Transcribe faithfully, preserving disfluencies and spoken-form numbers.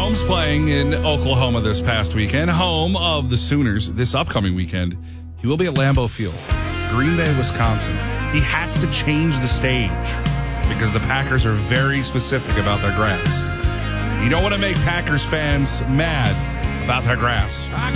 Mahomes playing in Oklahoma this past weekend, home of the Sooners this upcoming weekend. He will be at Lambeau Field, Green Bay, Wisconsin. He has to change the stage because the Packers are very specific about their grass. You don't want to make Packers fans mad about their grass.